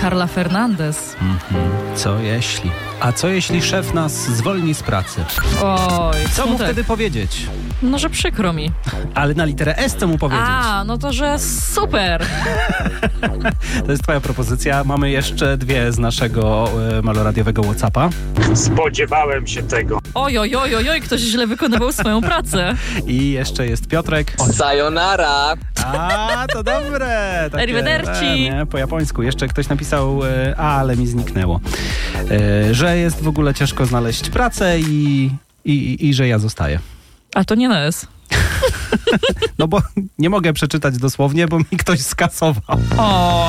Karla Fernandez. Co jeśli? A co jeśli szef nas zwolni z pracy? Oj, Co mu smutek. wtedy powiedzieć? No, że przykro mi. Ale na literę S co mu powiedzieć? No to, że super. To jest twoja propozycja. Mamy jeszcze dwie z naszego maloradiowego WhatsAppa. Spodziewałem się tego. Oj, ktoś źle wykonywał swoją pracę. I jeszcze jest Piotrek. Sayonara! To dobre! Takie, Arrivederci. nie, po japońsku. Jeszcze ktoś napisał, ale mi zniknęło. Że jest w ogóle ciężko znaleźć pracę i że ja zostaję. A to nie na S. No bo nie mogę przeczytać dosłownie, bo mi ktoś skasował. O.